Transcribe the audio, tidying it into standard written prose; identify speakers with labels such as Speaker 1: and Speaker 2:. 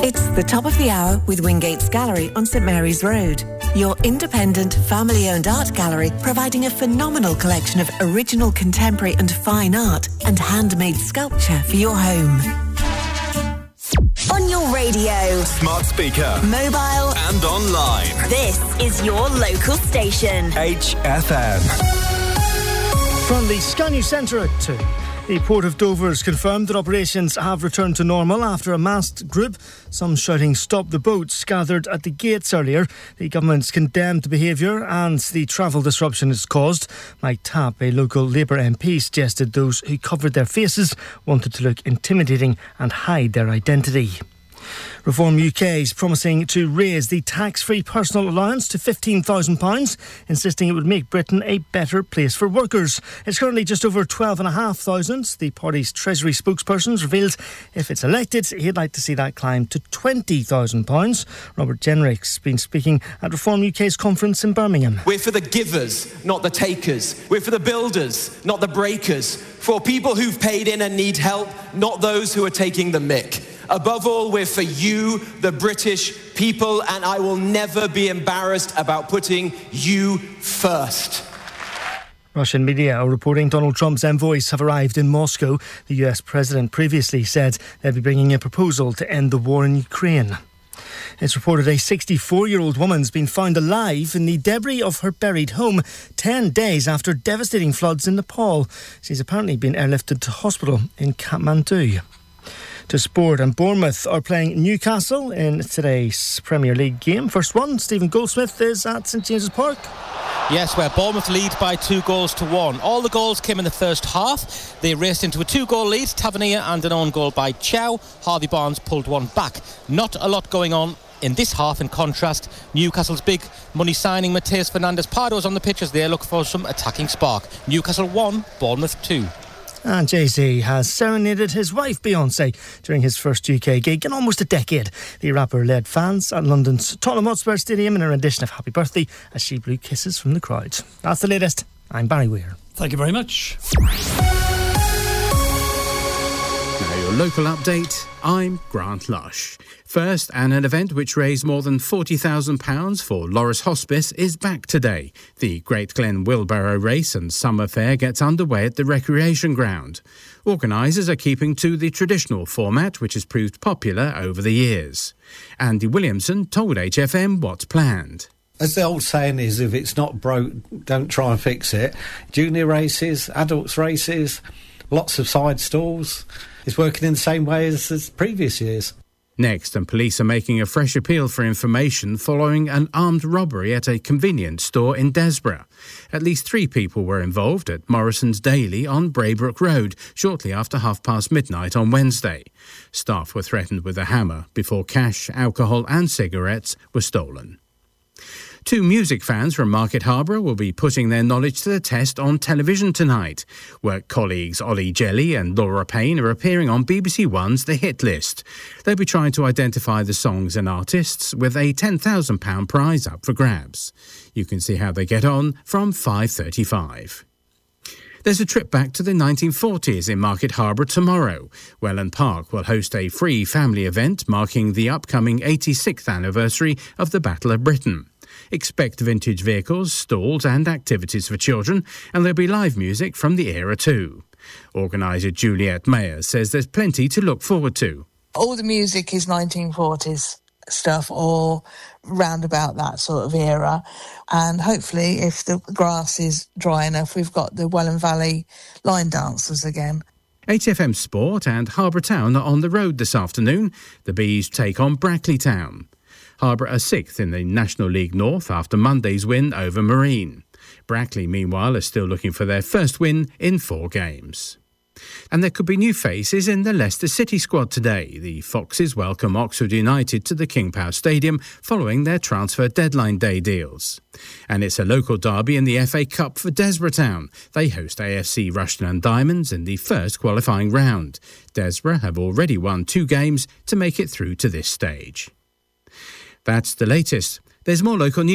Speaker 1: It's the top of the hour with Wingate's Gallery on St Mary's Road. Your independent, family-owned art gallery providing a phenomenal collection of original contemporary and fine art and handmade sculpture for your home.
Speaker 2: On your radio,
Speaker 3: smart speaker,
Speaker 2: mobile
Speaker 3: and online.
Speaker 2: This is your local station.
Speaker 3: HFM.
Speaker 4: From the Sky News Centre at 2. The Port of Dover has confirmed that operations have returned to normal after a masked group, some shouting "Stop the boats," gathered at the gates earlier. The government's condemned the behaviour and the travel disruption it's caused. Mike Tapp, a local Labour MP, suggested those who covered their faces wanted to look intimidating and hide their identity. Reform UK is promising to raise the tax-free personal allowance to £15,000, insisting it would make Britain a better place for workers. It's currently just over £12,500. The party's Treasury spokesperson revealed if it's elected, he'd like to see that climb to £20,000. Robert Jenrick's been speaking at Reform UK's conference in Birmingham.
Speaker 5: We're for the givers, not the takers. We're for the builders, not the breakers. For people who've paid in and need help, not those who are taking the mick. Above all, we're for you, the British people, and I will never be embarrassed about putting you first.
Speaker 4: Russian media are reporting Donald Trump's envoys have arrived in Moscow. The US president previously said they'd be bringing a proposal to end the war in Ukraine. It's reported a 64-year-old woman's been found alive in the debris of her buried home 10 days after devastating floods in Nepal. She's apparently been airlifted to hospital in Kathmandu. To sport, and Bournemouth are playing Newcastle in today's Premier League game. First one, Stephen Goldsmith is at St James's Park.
Speaker 6: Yes, where Bournemouth lead by 2-1. All the goals came in the first half. They raced into a 2-goal lead, Tavernier and an own goal by Chow. Harvey Barnes pulled one back. Not a lot going on in this half. In contrast, Newcastle's big money signing Mateus Fernandes-Pardo's on the pitch as they look for some attacking spark. Newcastle 1, Bournemouth 2.
Speaker 4: And Jay-Z has serenaded his wife Beyoncé during his first UK gig in almost a decade. The rapper led fans at London's Tottenham Hotspur Stadium in a rendition of Happy Birthday as she blew kisses from the crowd. That's the latest. I'm Barry Weir.
Speaker 7: Thank you very much.
Speaker 8: Now your local update. I'm Grant Lush. First, an event which raised more than £40,000 for Loris Hospice is back today. The Great Glen Wheelbarrow Race and Summer Fair gets underway at the Recreation Ground. Organisers are keeping to the traditional format, which has proved popular over the years. Andy Williamson told HFM what's planned.
Speaker 9: As the old saying is, if it's not broke, don't try and fix it. Junior races, adults races, lots of side stalls. It's working in the same way as previous years.
Speaker 8: Next, and police are making a fresh appeal for information following an armed robbery at a convenience store in Desborough. At least 3 people were involved at Morrison's Daily on Braybrook Road shortly after midnight on Wednesday. Staff were threatened with a hammer before cash, alcohol and cigarettes were stolen. 2 music fans from Market Harborough will be putting their knowledge to the test on television tonight. Work colleagues Ollie Jelly and Laura Payne are appearing on BBC One's The Hit List. They'll be trying to identify the songs and artists with a £10,000 prize up for grabs. You can see how they get on from 5:35. There's a trip back to the 1940s in Market Harborough tomorrow. Welland Park will host a free family event marking the upcoming 86th anniversary of the Battle of Britain. Expect vintage vehicles, stalls and activities for children, and there'll be live music from the era too. Organiser Juliette Mayer says there's plenty to look forward to.
Speaker 10: All the music is 1940s stuff or round about that sort of era. And hopefully, if the grass is dry enough, we've got the Welland Valley line dancers again.
Speaker 8: HFM Sport and Harborough Town are on the road this afternoon. The Bees take on Brackley Town. Harborough are 6th in the National League North after Monday's win over Marine. Brackley, meanwhile, are still looking for their first win in 4 games. And there could be new faces in the Leicester City squad today. The Foxes welcome Oxford United to the King Power Stadium following their transfer deadline day deals. And it's a local derby in the FA Cup for Desborough Town. They host AFC Rushden and Diamonds in the first qualifying round. Desborough have already won 2 games to make it through to this stage. That's the latest. There's more local news.